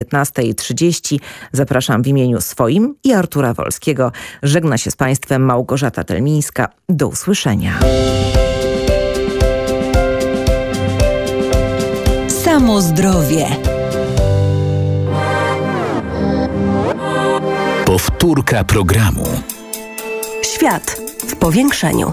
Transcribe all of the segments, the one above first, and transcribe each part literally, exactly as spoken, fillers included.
dziewiętnasta trzydzieści. Zapraszam w imieniu swoim i Artura Wolskiego. Żegna się z Państwem Małgorzata Telmińska. Do usłyszenia. Samo zdrowie. Powtórka programu. Świat w powiększeniu.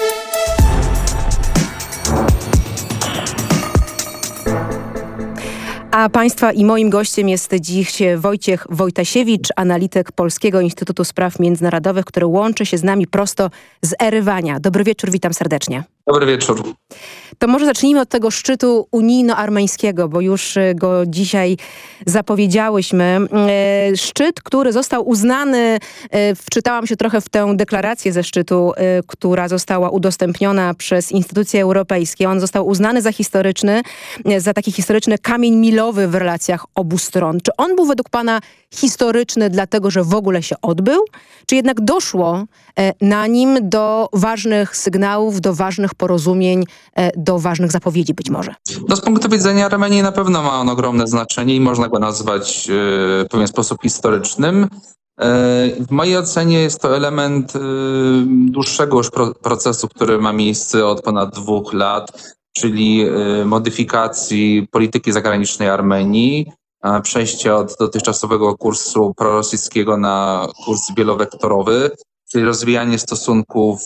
A Państwa i moim gościem jest dziś Wojciech Wojtasiewicz, analityk Polskiego Instytutu Spraw Międzynarodowych, który łączy się z nami prosto z Erywania. Dobry wieczór, witam serdecznie. Dobry wieczór. To może zacznijmy od tego szczytu unijno-armeńskiego, bo już go dzisiaj zapowiedziałyśmy. Szczyt, który został uznany, wczytałam się trochę w tę deklarację ze szczytu, która została udostępniona przez instytucje europejskie. On został uznany za historyczny, za taki historyczny kamień milowy w relacjach obu stron. Czy on był według pana historyczny dlatego, że w ogóle się odbył? Czy jednak doszło na nim do ważnych sygnałów, do ważnych porozumień, do ważnych zapowiedzi być może? No, z punktu widzenia Armenii na pewno ma on ogromne znaczenie i można go nazwać w pewien sposób historycznym. W mojej ocenie jest to element dłuższego już procesu, który ma miejsce od ponad dwóch lat, czyli modyfikacji polityki zagranicznej Armenii, przejście od dotychczasowego kursu prorosyjskiego na kurs wielowektorowy, czyli rozwijanie stosunków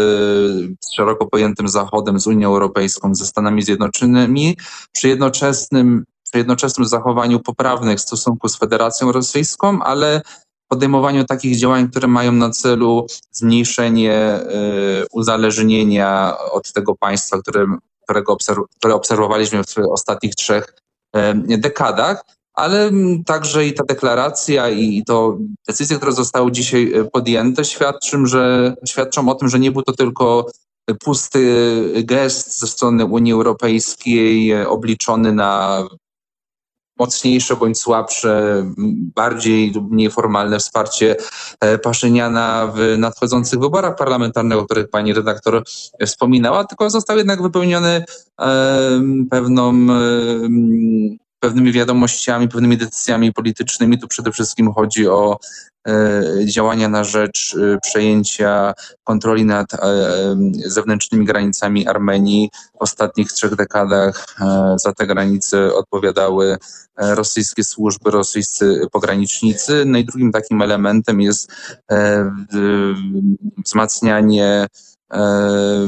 z szeroko pojętym Zachodem, z Unią Europejską, ze Stanami Zjednoczonymi, przy jednoczesnym, przy jednoczesnym zachowaniu poprawnych stosunków z Federacją Rosyjską, ale podejmowaniu takich działań, które mają na celu zmniejszenie uzależnienia od tego państwa, które, którego obserw- które obserwowaliśmy w ostatnich trzech dekadach. Ale także i ta deklaracja i to decyzje, które zostały dzisiaj podjęte, świadczą, że, świadczą o tym, że nie był to tylko pusty gest ze strony Unii Europejskiej obliczony na mocniejsze bądź słabsze, bardziej lub mniej formalne wsparcie Paszyniana w nadchodzących wyborach parlamentarnych, o których pani redaktor wspominała, tylko został jednak wypełniony pewną pewnymi wiadomościami, pewnymi decyzjami politycznymi. Tu przede wszystkim chodzi o e, działania na rzecz e, przejęcia kontroli nad e, zewnętrznymi granicami Armenii. W ostatnich trzech dekadach e, za te granice odpowiadały e, rosyjskie służby, rosyjscy pogranicznicy. No i drugim takim elementem jest e, wzmacnianie e,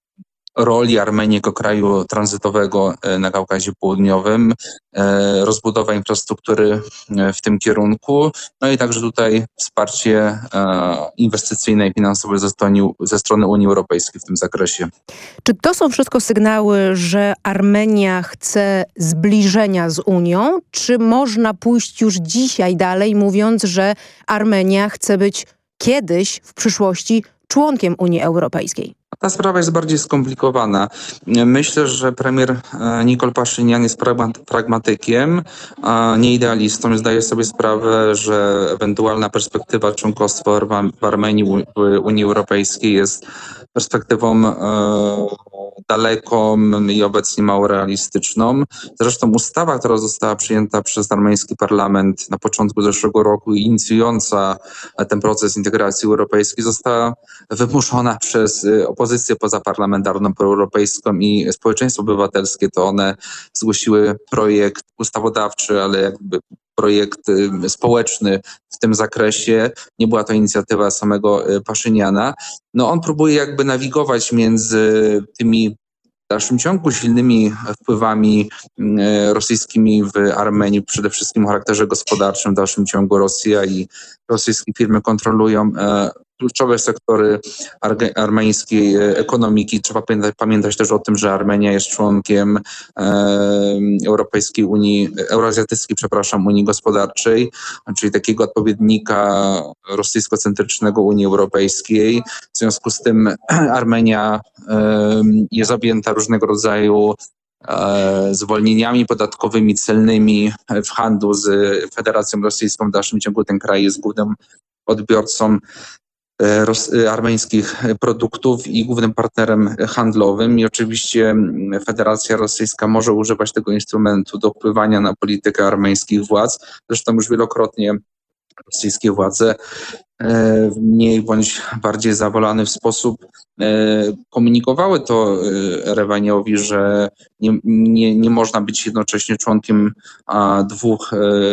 roli Armenii jako kraju tranzytowego na Kaukazie Południowym, rozbudowa infrastruktury w tym kierunku, no i także tutaj wsparcie inwestycyjne i finansowe ze strony, ze strony Unii Europejskiej w tym zakresie. Czy to są wszystko sygnały, że Armenia chce zbliżenia z Unią, czy można pójść już dzisiaj dalej, mówiąc, że Armenia chce być kiedyś w przyszłości członkiem Unii Europejskiej? Ta sprawa jest bardziej skomplikowana. Myślę, że premier Nikol Paszynian jest pragmatykiem, a nie idealistą. Zdaje sobie sprawę, że ewentualna perspektywa członkostwa w Armenii w Unii Europejskiej jest perspektywą e, daleką i obecnie mało realistyczną. Zresztą ustawa, która została przyjęta przez armeński parlament na początku zeszłego roku i inicjująca ten proces integracji europejskiej, została wymuszona przez opozycję pozaparlamentarną, proeuropejską i społeczeństwo obywatelskie. To one zgłosiły projekt ustawodawczy, ale jakby projekt społeczny w tym zakresie. Nie była to inicjatywa samego Paszyniana. No on próbuje jakby nawigować między tymi w dalszym ciągu silnymi wpływami rosyjskimi w Armenii, przede wszystkim o charakterze gospodarczym. W dalszym ciągu Rosja i rosyjskie firmy kontrolują kluczowe sektory arge- armeńskiej ekonomiki. Trzeba pamiętać, pamiętać też o tym, że Armenia jest członkiem e, Europejskiej Unii, Euroazjatyckiej, przepraszam, Unii Gospodarczej, czyli takiego odpowiednika rosyjsko-centrycznego Unii Europejskiej. W związku z tym Armenia e, jest objęta różnego rodzaju e, zwolnieniami podatkowymi, celnymi w handlu z Federacją Rosyjską. W dalszym ciągu ten kraj jest głównym odbiorcą Ros- armeńskich produktów i głównym partnerem handlowym. I oczywiście Federacja Rosyjska może używać tego instrumentu do wpływania na politykę armeńskich władz. Zresztą już wielokrotnie rosyjskie władze w mniej bądź bardziej zawolany w sposób komunikowały to Erewaniowi, że nie, nie, nie można być jednocześnie członkiem dwóch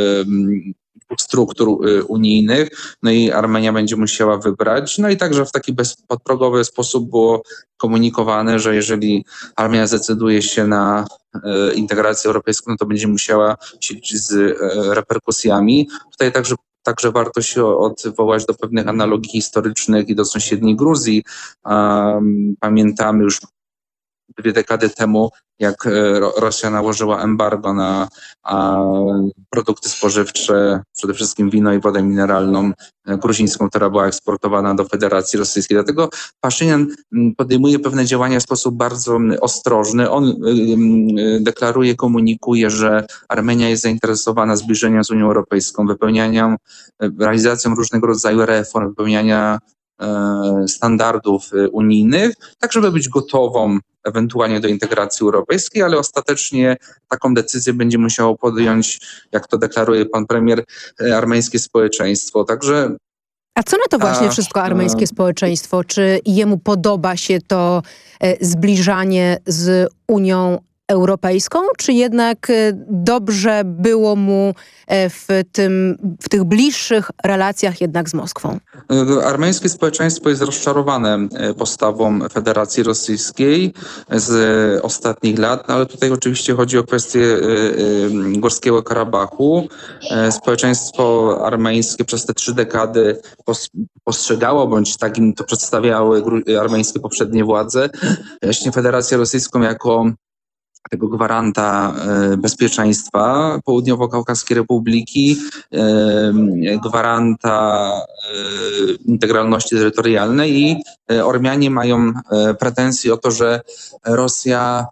struktur unijnych, no i Armenia będzie musiała wybrać. No i także w taki bezpodprogowy sposób było komunikowane, że jeżeli Armenia zdecyduje się na integrację europejską, no to będzie musiała się liczyć z reperkusjami. Tutaj także Także warto się odwołać do pewnych analogii historycznych i do sąsiedniej Gruzji. Pamiętamy już dwie dekady temu, jak Rosja nałożyła embargo na produkty spożywcze, przede wszystkim wino i wodę mineralną gruzińską, która była eksportowana do Federacji Rosyjskiej. Dlatego Paszynian podejmuje pewne działania w sposób bardzo ostrożny. On deklaruje, komunikuje, że Armenia jest zainteresowana zbliżeniem z Unią Europejską, wypełnianiem, realizacją różnego rodzaju reform, wypełniania standardów unijnych, tak żeby być gotową ewentualnie do integracji europejskiej, ale ostatecznie taką decyzję będzie musiało podjąć, jak to deklaruje pan premier, armeńskie społeczeństwo. Także A co na to właśnie A, wszystko armeńskie a... społeczeństwo? Czy jemu podoba się to e, zbliżanie z Unią Europejską, czy jednak dobrze było mu w, tym, w tych bliższych relacjach jednak z Moskwą? Armeńskie społeczeństwo jest rozczarowane postawą Federacji Rosyjskiej z ostatnich lat, ale tutaj oczywiście chodzi o kwestię Górskiego Karabachu. Społeczeństwo armeńskie przez te trzy dekady postrzegało, bądź tak im to przedstawiały armeńskie poprzednie władze, właśnie Federację Rosyjską jako tego gwaranta bezpieczeństwa Południowo-Kaukaskiej Republiki, gwaranta integralności terytorialnej i Ormianie mają pretensje o to, że Rosja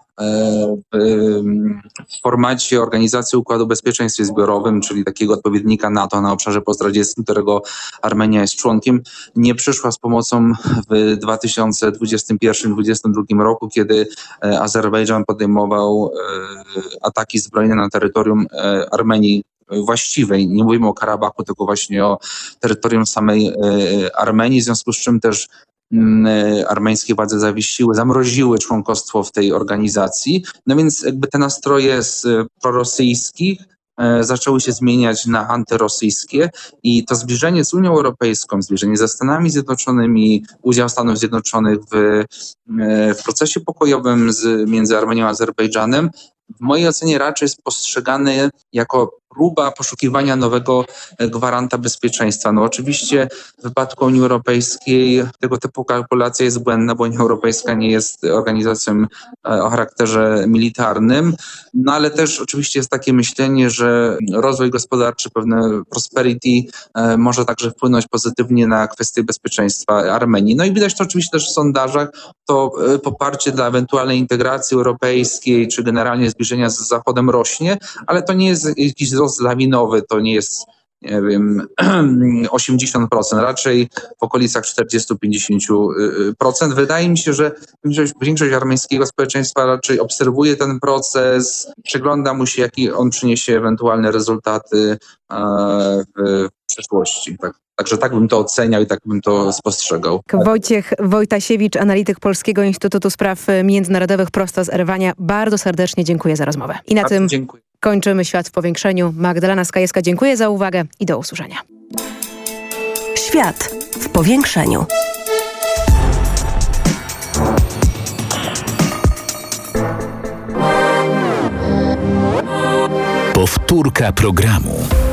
w formacie Organizacji Układu o Bezpieczeństwie Zbiorowym, czyli takiego odpowiednika NATO na obszarze pozdradzieckim, którego Armenia jest członkiem, nie przyszła z pomocą w dwa tysiące dwudziestym pierwszym do dwa tysiące dwudziestym drugim roku, kiedy Azerbejdżan podejmował ataki zbrojne na terytorium Armenii właściwej. Nie mówimy o Karabachu, tylko właśnie o terytorium samej Armenii, w związku z czym też armeńskie władze zawiesiły, zamroziły członkostwo w tej organizacji. No więc jakby te nastroje z prorosyjskich zaczęły się zmieniać na antyrosyjskie i to zbliżenie z Unią Europejską, zbliżenie ze Stanami Zjednoczonymi, udział Stanów Zjednoczonych w, w procesie pokojowym z, między Armenią a Azerbejdżanem w mojej ocenie raczej jest postrzegany jako próba poszukiwania nowego gwaranta bezpieczeństwa. No oczywiście w wypadku Unii Europejskiej tego typu kalkulacja jest błędna, bo Unia Europejska nie jest organizacją o charakterze militarnym, no ale też oczywiście jest takie myślenie, że rozwój gospodarczy, pewne prosperity może także wpłynąć pozytywnie na kwestie bezpieczeństwa Armenii. No i widać to oczywiście też w sondażach, to poparcie dla ewentualnej integracji europejskiej, czy generalnie zbliżenia z Zachodem rośnie, ale to nie jest jakiś wzrost lawinowy, to nie jest, nie wiem, osiemdziesiąt procent, raczej w okolicach czterdzieści do pięćdziesięciu procent. Wydaje mi się, że większość, większość armeńskiego społeczeństwa raczej obserwuje ten proces, przygląda mu się, jakie on przyniesie ewentualne rezultaty w przyszłości. Tak. Także tak bym to oceniał i tak bym to spostrzegał. Wojciech Wojtasiewicz, analityk Polskiego Instytutu Spraw Międzynarodowych prosto z Erywania. Bardzo serdecznie dziękuję za rozmowę. I na Bardzo tym dziękuję. Kończymy Świat w powiększeniu. Magdalena Skajewska, dziękuję za uwagę i do usłyszenia. Świat w powiększeniu. Powtórka programu.